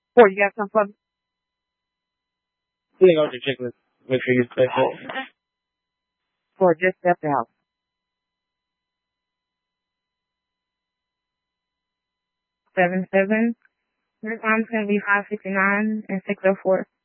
Ford, you got something for me? You go to chicken. Make sure you stay full. Ford just stepped out. 7-7. Your time's going to be 5:59 and 6:04.